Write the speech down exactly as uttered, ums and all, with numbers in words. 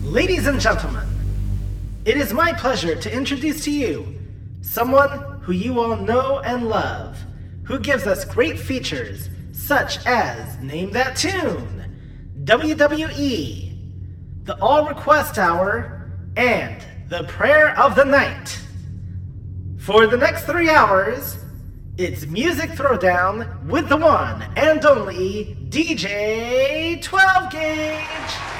Ladies and gentlemen, it is my pleasure to introduce to you someone who you all know and love, who gives us great features such as Name That Tune, W W E, the All Request Hour, and the Prayer of the Night. For the next three hours, it's Music Throwdown with the one and only D J twelve Gauge.